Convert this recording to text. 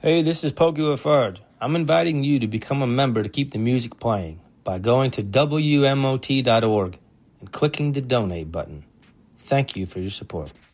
Hey, this is Pokey Lafarge. I'm inviting you to become a member to keep the music playing by going to WMOT.org and clicking the donate button. Thank you for your support.